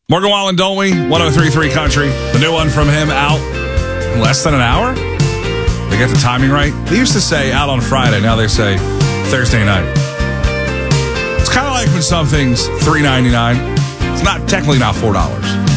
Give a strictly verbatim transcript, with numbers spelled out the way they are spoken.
Morgan Wallen, don't we? ten thirty-three Country. The new one from him out in less than an hour? They get the timing right? They used to say out on Friday. Now they say Thursday night. It's kind of like when something's three ninety-nine. It's not technically not four dollars.